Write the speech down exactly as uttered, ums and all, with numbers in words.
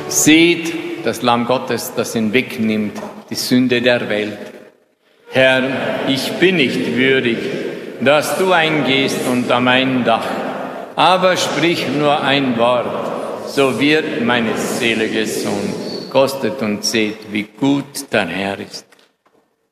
Seht das Lamm Gottes, das hinwegnimmt die Sünde der Welt. Herr, ich bin nicht würdig, dass du eingehst unter mein Dach, aber sprich nur ein Wort, so wird meine Seele gesund. Kostet und seht, wie gut der Herr ist.